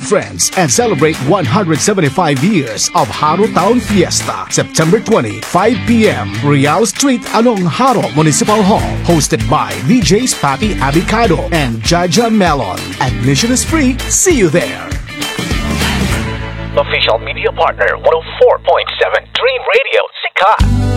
friends and celebrate 175 years of Haro Town Fiesta. September 20, 5 p.m. Real Street, along Haro Municipal Hall. Hosted by DJs Papi Abicado and Jaja Melon. Admission is free. See you there. Official media partner 104.7 Dream Radio, Sikat.